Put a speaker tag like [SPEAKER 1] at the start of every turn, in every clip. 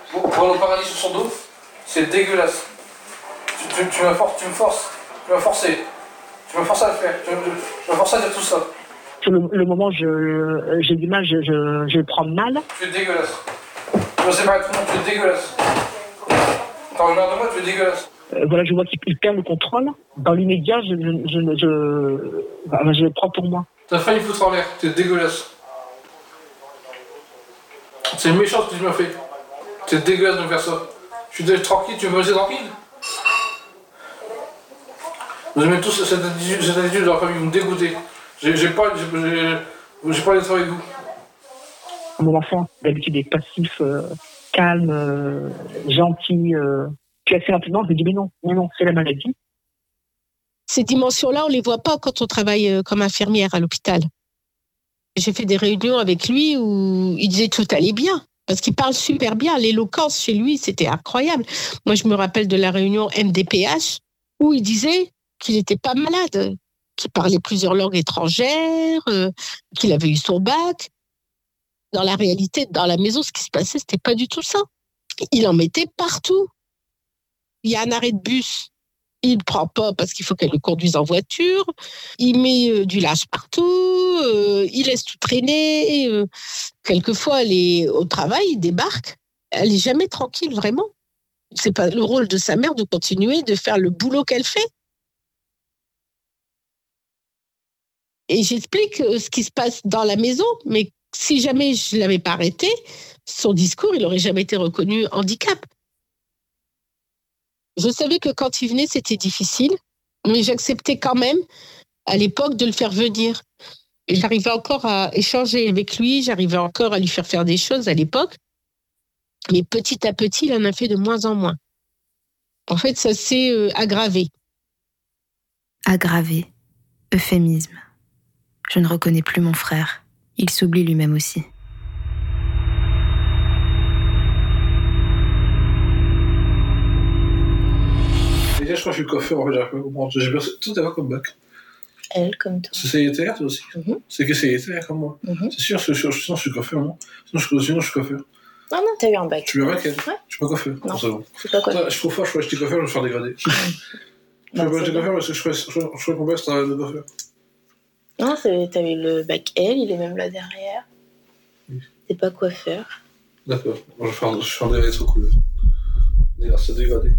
[SPEAKER 1] pour aller au paradis sur son dos, c'est dégueulasse. Tu m'as forcé. Tu m'as forcé à le faire. Tu m'as forcé à dire tout ça.
[SPEAKER 2] Sur le moment, j'ai du mal, je le prends mal.
[SPEAKER 1] Tu es dégueulasse. Je ne sais pas tout le monde, tu es dégueulasse. T'as regard de moi, tu es dégueulasse.
[SPEAKER 2] Voilà, je vois qu'il perd le contrôle. Dans l'immédiat, je le prends pour moi.
[SPEAKER 1] T'as failli foutre en l'air, tu es dégueulasse. C'est méchant ce que tu m'as fait. C'est dégueulasse de me faire ça. Je suis tranquille, tu veux me laisser tranquille? Vous aimez tous cette attitude de la famille, vous me dégoûtez. J'ai pas envie d'être avec vous.
[SPEAKER 2] Mon enfant, d'habitude, est passif, calme, gentil. Puis assez rapidement, je me dis, mais non, c'est la maladie.
[SPEAKER 3] Ces dimensions-là, on ne les voit pas quand on travaille comme infirmière à l'hôpital. J'ai fait des réunions avec lui où il disait tout allait bien. Parce qu'il parle super bien. L'éloquence chez lui, c'était incroyable. Moi, je me rappelle de la réunion MDPH où il disait qu'il n'était pas malade, qu'il parlait plusieurs langues étrangères, qu'il avait eu son bac. Dans la réalité, dans la maison, ce qui se passait, c'était pas du tout ça. Il en mettait partout. Il y a un arrêt de bus. Il ne prend pas parce qu'il faut qu'elle le conduise en voiture. Il met du linge partout. Il laisse tout traîner. Quelquefois, elle est au travail, il débarque. Elle n'est jamais tranquille, vraiment. C'est pas le rôle de sa mère de continuer de faire le boulot qu'elle fait. Et j'explique ce qui se passe dans la maison, mais si jamais je ne l'avais pas arrêté, son discours, il n'aurait jamais été reconnu handicap. Je savais que quand il venait, c'était difficile, mais j'acceptais quand même, à l'époque, de le faire venir. Et j'arrivais encore à échanger avec lui, j'arrivais encore à lui faire des choses à l'époque, mais petit à petit, il en a fait de moins en moins. En fait, ça s'est aggravé.
[SPEAKER 4] Aggravé, euphémisme. Je ne reconnais plus mon frère. Il s'oublie lui-même aussi.
[SPEAKER 1] Déjà, je crois que je suis coiffeur, en fait, j'arrive pas à comprendre. Toi, t'as quoi comme bac?
[SPEAKER 5] Elle, comme toi.
[SPEAKER 1] C'est CITR, toi aussi? C'est que CITR, comme moi. C'est sûr, sinon je suis coiffeur, moi. Sinon je suis coiffeur.
[SPEAKER 5] Non, t'as eu un bac.
[SPEAKER 1] Tu l'as bac, elle?
[SPEAKER 5] Ouais.
[SPEAKER 1] Je suis pas coiffeur.
[SPEAKER 5] Non,
[SPEAKER 1] bon.
[SPEAKER 5] je suis pas coiffeur.
[SPEAKER 1] Je suis trop fort, je crois que j'étais coiffeur, je vais me faire dégrader. Je crois que j'étais coiffeur parce que je crois qu'on bac, c'était un coiffeur.
[SPEAKER 5] Non, t'as eu le bac L, il est même là derrière. Oui. T'es pas coiffeur.
[SPEAKER 1] D'accord. Moi, je vais faire des rétro-couleurs. C'est dégradé.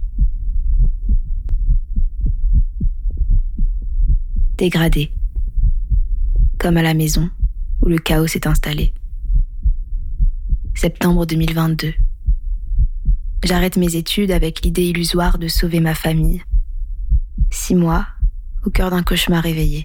[SPEAKER 4] Dégradé. Comme à la maison, où le chaos s'est installé. Septembre 2022. J'arrête mes études avec l'idée illusoire de sauver ma famille. 6 mois, au cœur d'un cauchemar éveillé.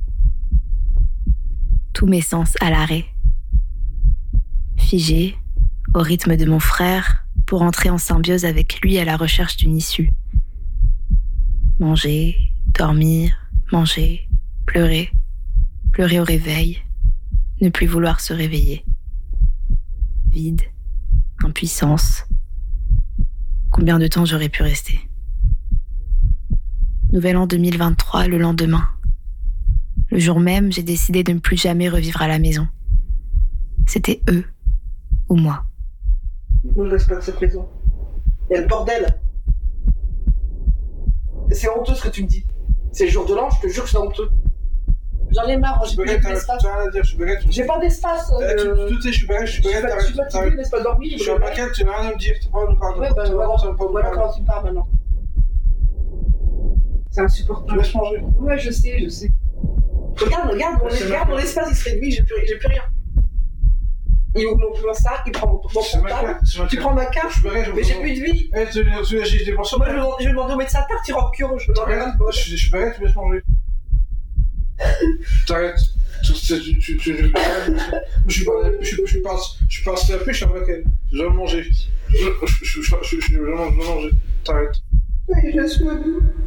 [SPEAKER 4] Tous mes sens à l'arrêt. Figé, au rythme de mon frère, pour entrer en symbiose avec lui à la recherche d'une issue. Manger, dormir, manger, pleurer au réveil, ne plus vouloir se réveiller. Vide, impuissance. Combien de temps j'aurais pu rester? Nouvel an 2023, le lendemain. Le jour même, j'ai décidé de ne plus jamais revivre à la maison. C'était eux ou moi.
[SPEAKER 2] Moi, je reste pas de cette maison. Il y a le bordel. C'est honteux ce que tu me dis. C'est le jour de l'an, je te jure que c'est honteux. J'en ai marre, j'ai plus d'espace. J'ai pas d'espace.
[SPEAKER 1] Je suis
[SPEAKER 2] fatigué, laisse pas dormir.
[SPEAKER 1] Je suis un paquet, tu n'as rien à me dire. Tu parles, nous parles.
[SPEAKER 2] Ouais, voilà comment tu parles maintenant. C'est insupportable.
[SPEAKER 1] Tu laisses manger.
[SPEAKER 2] Ouais, je sais. Regarde, mon espace, il se réduit, j'ai plus rien. Il ouvre mon sac, il prend mon portable, tu prends ma carte, mais j'ai plus de vie.
[SPEAKER 1] Moi,
[SPEAKER 2] je vais demander au médecin de partir en cure, je me donne
[SPEAKER 1] je suis pareil, tu me laisses manger. T'arrêtes. Je suis pas un CAP, je suis un paquet. Je dois manger. Je dois manger. T'arrêtes.
[SPEAKER 2] Oui, je suis.